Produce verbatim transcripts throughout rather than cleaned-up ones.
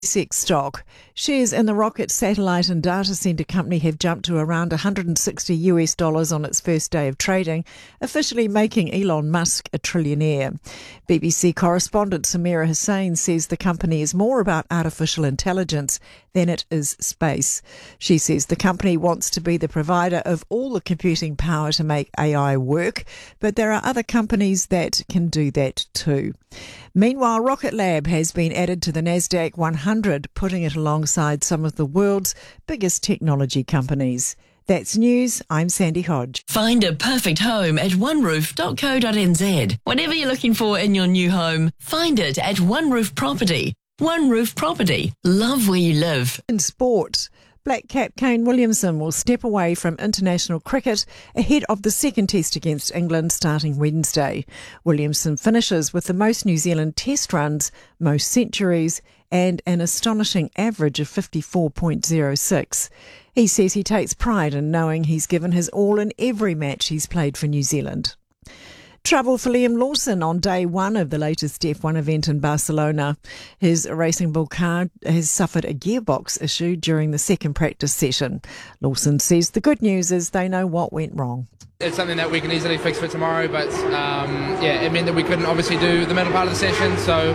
SpaceX stock. Shares in the rocket, satellite and data centre company have jumped to around one hundred sixty US dollars on its first day of trading, officially making Elon Musk a trillionaire. B B C correspondent Samira Hussain says the company is more about artificial intelligence than it is space. She says the company wants to be the provider of all the computing power to make A I work, but there are other companies that can do that too. Meanwhile, Rocket Lab has been added to the Nasdaq one hundred, putting it alongside some of the world's biggest technology companies. That's news. I'm Sandy Hodge. Find a perfect home at one roof dot co dot n z. Whatever you're looking for in your new home, find it at One Roof Property. One Roof Property. Love where you live. In sport, Black Cap Kane Williamson will step away from international cricket ahead of the second test against England starting Wednesday. Williamson finishes with the most New Zealand test runs, most centuries and an astonishing average of fifty-four point oh six. He says he takes pride in knowing he's given his all in every match he's played for New Zealand. Trouble for Liam Lawson on day one of the latest F one event in Barcelona. His Racing Bull car has suffered a gearbox issue during the second practice session. Lawson says the good news is they know what went wrong. It's something that we can easily fix for tomorrow, but um, yeah, it meant that we couldn't obviously do the middle part of the session, so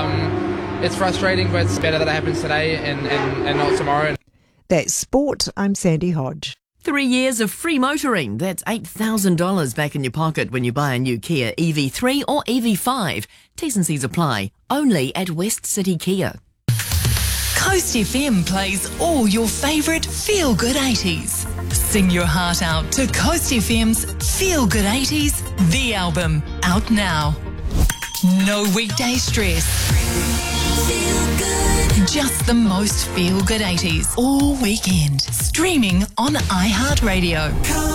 um, it's frustrating, but it's better that it happens today and, and, and not tomorrow. That's sport. I'm Sandy Hodge. Three years of free motoring. That's eight thousand dollars back in your pocket when you buy a new Kia E V three or E V five. T's and C's apply. Only at West City Kia. Coast F M plays all your favourite feel-good eighties. Sing your heart out to Coast F M's Feel Good eighties, the album, out now. No weekday stress. Feel good. Just the most feel-good eighties all weekend. Streaming on iHeartRadio.